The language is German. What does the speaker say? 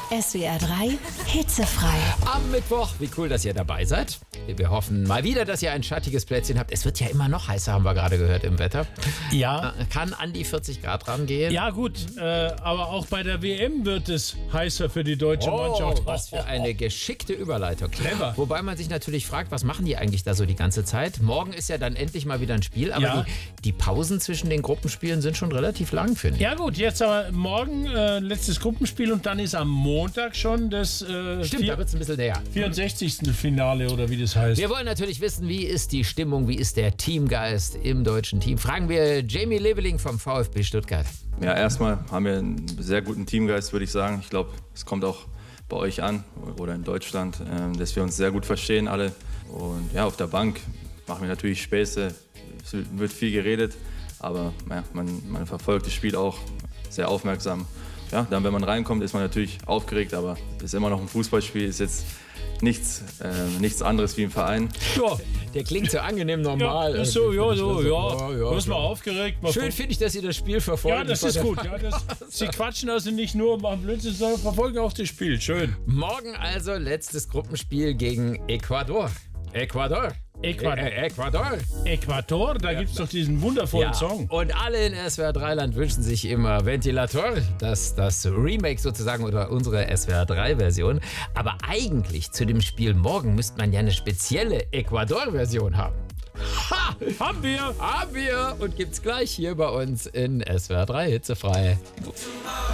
SWR 3 hitzefrei. Am Mittwoch, wie cool, dass ihr dabei seid. Wir hoffen mal wieder, dass ihr ein schattiges Plätzchen habt. Es wird ja immer noch heißer, haben wir gerade gehört im Wetter. Ja. Kann an die 40 Grad rangehen. Ja gut, aber auch bei der WM wird es heißer für die deutsche Mannschaft. Was für eine geschickte Überleitung. Clever. Wobei man sich natürlich fragt, was machen die eigentlich da so die ganze Zeit? Morgen ist ja dann endlich mal wieder ein Spiel, aber Ja. die Pausen zwischen den Gruppenspielen sind schon relativ lang, finde ich. Ja gut, jetzt aber morgen letztes Gruppenspiel und dann ist am Montag schon das Stimmt, da wird es ein bisschen näher. 64. Finale oder wie das heißt. Wir wollen natürlich wissen, wie ist die Stimmung, wie ist der Teamgeist im deutschen Team? Fragen wir Jamie Leveling vom VfB Stuttgart. Ja, erstmal haben wir einen sehr guten Teamgeist, würde ich sagen. Ich glaube, es kommt auch bei euch an oder in Deutschland, dass wir uns sehr gut verstehen alle. Und ja, auf der Bank machen wir natürlich Späße, es wird viel geredet, aber ja, man verfolgt das Spiel auch sehr aufmerksam. Ja, dann, wenn man reinkommt, ist man natürlich aufgeregt, aber es ist immer noch ein Fußballspiel, ist jetzt nichts anderes wie im Verein. Ja, Der klingt so angenehm normal. ist so, ja. Ja, Du bist mal aufgeregt. Schön finde ich, dass Sie das Spiel verfolgen. Ja, das ist gut. Ja, Sie quatschen also nicht nur und machen Blödsinn, sondern verfolgen auch das Spiel. Schön. Morgen also letztes Gruppenspiel gegen Ecuador. Ecuador, da gibt es doch diesen wundervollen Song. Und alle in SWR 3-Land wünschen sich immer Ventilator, das Remake sozusagen oder unsere SWR 3-Version. Aber eigentlich zu dem Spiel morgen müsste man ja eine spezielle Ecuador-Version haben. Ha! Haben wir! Haben wir und gibt's gleich hier bei uns in SWR 3 hitzefrei.